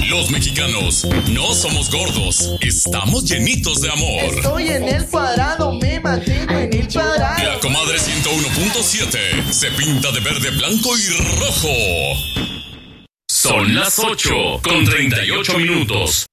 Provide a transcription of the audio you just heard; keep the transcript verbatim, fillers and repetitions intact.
Los mexicanos no somos gordos, estamos llenitos de amor. Estoy en el cuadrado, me mantengo en el cuadrado. La comadre ciento uno punto siete se pinta de verde, blanco y rojo. Son las ocho con treinta y ocho minutos.